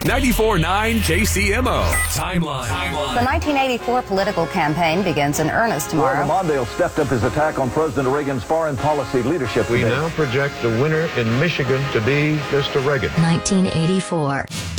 94.9 KCMO. Timeline. The 1984 political campaign begins in earnest tomorrow. Mondale stepped up his attack on President Reagan's foreign policy leadership. We now project the winner in Michigan to be Mr. Reagan. 1984.